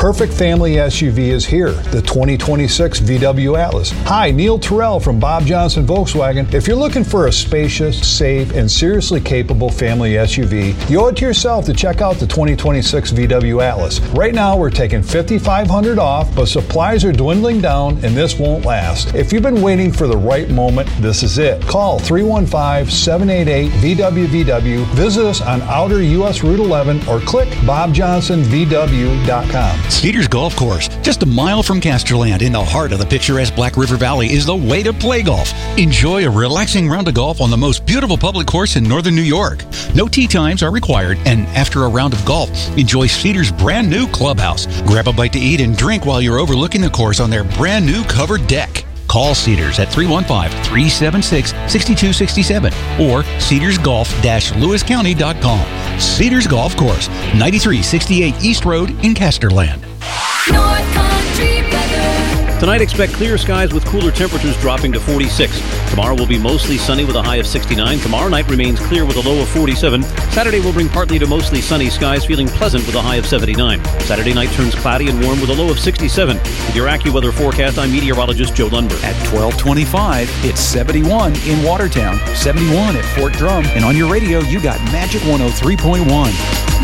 perfect family SUV is here, the 2026 VW Atlas. Hi, Neil Terrell from Bob Johnson Volkswagen. If you're looking for a spacious, safe, and seriously capable family SUV, you owe it to yourself to check out the 2026 VW Atlas. Right now, we're taking $5,500 off, but supplies are dwindling down and this won't last. If you've been waiting for the right moment, this is it. Call 315-788-VWVW. Visit us on Outer US Route 11 or click BobJohnsonVW.com. Cedars Golf Course, just a mile from Casterland in the heart of the picturesque Black River Valley, is the way to play golf. Enjoy a relaxing round of golf on the most beautiful public course in northern New York. No tee times are required, and after a round of golf, enjoy Cedars' brand new clubhouse. Grab a bite to eat and drink while you're overlooking the course on their brand new covered deck. Call Cedars at 315-376-6267 or cedarsgolf-lewiscounty.com. Cedars Golf Course, 9368 East Road in Casterland. North Country weather. Tonight, expect clear skies with cooler temperatures dropping to 46. Tomorrow will be mostly sunny with a high of 69. Tomorrow night remains clear with a low of 47. Saturday will bring partly to mostly sunny skies, feeling pleasant with a high of 79. Saturday night turns cloudy and warm with a low of 67. With your AccuWeather forecast, I'm meteorologist Joe Lundberg. At 12:25, it's 71 in Watertown, 71 at Fort Drum, and on your radio, you got Magic 103.1.